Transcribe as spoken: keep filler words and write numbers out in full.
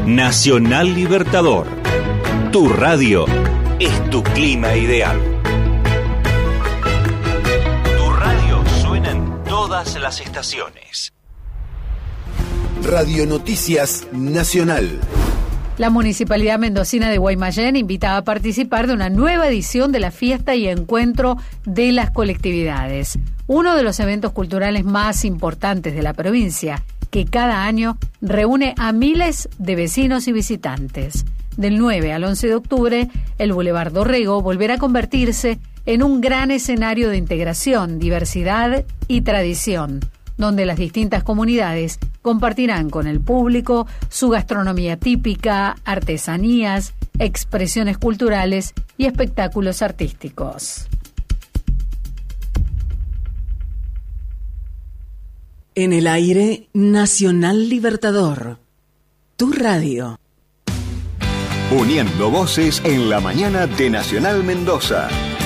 Nacional Libertador. Tu radio es tu clima ideal. Tu radio suena en todas las estaciones. Radio Noticias Nacional. La Municipalidad Mendocina de Guaymallén invita a participar de una nueva edición de la fiesta y encuentro de las colectividades, uno de los eventos culturales más importantes de la provincia, que cada año reúne a miles de vecinos y visitantes. Del nueve al once de octubre, el Boulevard Dorrego volverá a convertirse en un gran escenario de integración, diversidad y tradición, donde las distintas comunidades compartirán con el público su gastronomía típica, artesanías, expresiones culturales y espectáculos artísticos. En el aire, Nacional Libertador. Tu radio. Uniendo voces en la mañana de Nacional Mendoza.